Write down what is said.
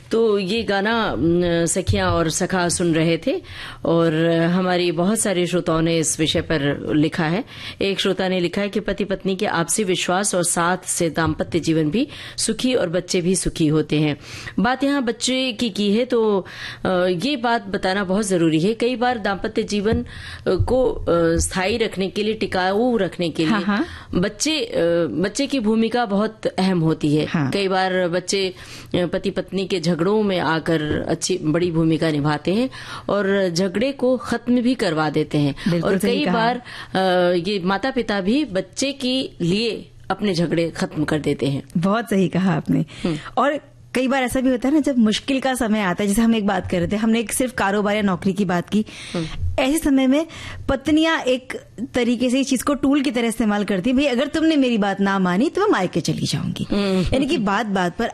तो ये गाना सखियां और सखा सुन रहे थे और हमारी बहुत सारे श्रोताओं ने इस विषय पर लिखा है। एक श्रोता ने लिखा है कि पति पत्नी के आपसी विश्वास और साथ से दाम्पत्य जीवन भी सुखी और बच्चे भी सुखी होते हैं। बात यहाँ बच्चे की है तो ये बात बताना बहुत जरूरी है। कई बार दाम्पत्य जीवन को स्थायी रखने के लिए, टिकाऊ रखने के लिए बच्चे की भूमिका बहुत अहम होती है। कई बार बच्चे पति पत्नी के झगड़ों में आकर अच्छी बड़ी भूमिका निभाते हैं और झगड़े को खत्म भी करवा देते हैं। और कई बार ये माता पिता भी बच्चे के लिए अपने झगड़े खत्म कर देते हैं। बहुत सही कहा आपने। और कई बार ऐसा भी होता है ना, जब मुश्किल का समय आता है, जैसे हम एक बात कर रहे थे, हमने एक सिर्फ कारोबार या नौकरी की बात की, ऐसे समय में पत्नियां एक तरीके से इस चीज को टूल की तरह इस्तेमाल करती है, भाई अगर तुमने मेरी बात ना मानी तो मैं मायके चली जाऊंगी। यानी कि बात बात पर